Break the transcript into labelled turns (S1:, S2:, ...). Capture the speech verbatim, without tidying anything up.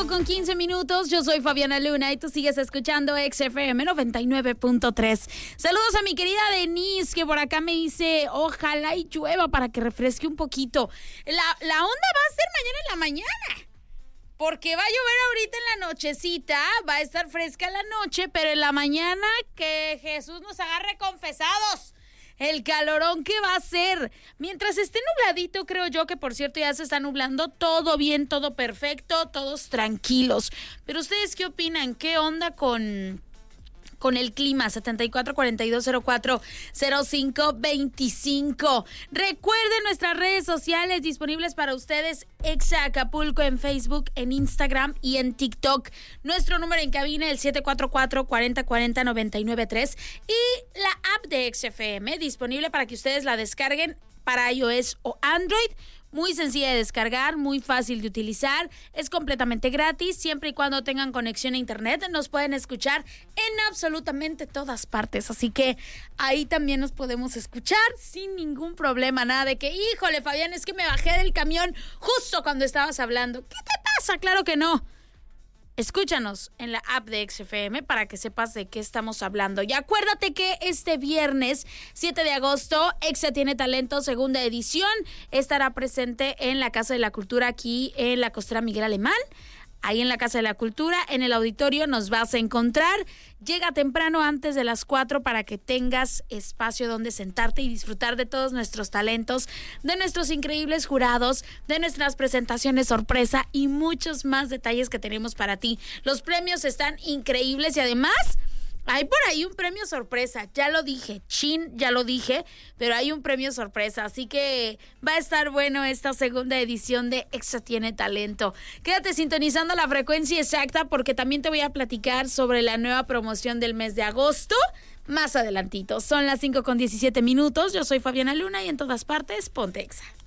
S1: cinco con quince minutos, yo soy Fabiana Luna y tú sigues escuchando X F M noventa y nueve punto tres. Saludos a mi querida Denise, que por acá me dice, ojalá y llueva para que refresque un poquito. La, la onda va a ser mañana en la mañana, porque va a llover ahorita en la nochecita, va a estar fresca la noche, pero en la mañana que Jesús nos agarre confesados. El calorón que va a ser. Mientras esté nubladito, creo yo que, por cierto, ya se está nublando. Todo bien, todo perfecto, todos tranquilos. Pero ¿ustedes qué opinan? ¿Qué onda con... con el clima? setenta y cuatro cuarenta y dos cero cuatro cero cinco veinticinco. Recuerden nuestras redes sociales disponibles para ustedes: Exa Acapulco en Facebook, en Instagram y en TikTok. Nuestro número en cabina, el siete cuatro cuatro, cuarenta cuarenta, noventa y nueve tres. Y la app de X F M, disponible para que ustedes la descarguen para iOS o Android. Muy sencilla de descargar, muy fácil de utilizar, es completamente gratis, siempre y cuando tengan conexión a internet, nos pueden escuchar en absolutamente todas partes, así que ahí también nos podemos escuchar sin ningún problema, nada de que, híjole, Fabián, es que me bajé del camión justo cuando estabas hablando. ¿Qué te pasa? Claro que no. Escúchanos en la app de X F M para que sepas de qué estamos hablando. Y acuérdate que este viernes siete de agosto, Exa Tiene Talento, segunda edición, estará presente en la Casa de la Cultura aquí en la Costera Miguel Alemán. Ahí en la Casa de la Cultura, en el auditorio, nos vas a encontrar. Llega temprano, antes de las cuatro, para que tengas espacio donde sentarte y disfrutar de todos nuestros talentos, de nuestros increíbles jurados, de nuestras presentaciones sorpresa y muchos más detalles que tenemos para ti. Los premios están increíbles y además hay por ahí un premio sorpresa. Ya lo dije, chin, ya lo dije, pero hay un premio sorpresa. Así que va a estar bueno esta segunda edición de Exa Tiene Talento. Quédate sintonizando la frecuencia exacta porque también te voy a platicar sobre la nueva promoción del mes de agosto más adelantito. Son las cinco con diecisiete minutos. Yo soy Fabiana Luna y en todas partes, ponte Exa.